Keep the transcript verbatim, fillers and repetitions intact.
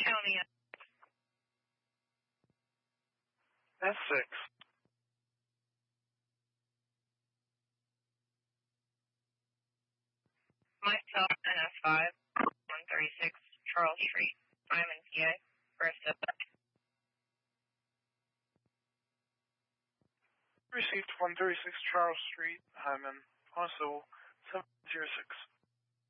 County. S six. Myself, N S five, one thirty-six Charles Street. I'm in P A. First up. Received one thirty-six Charles Street, Hyman, also seven zero six.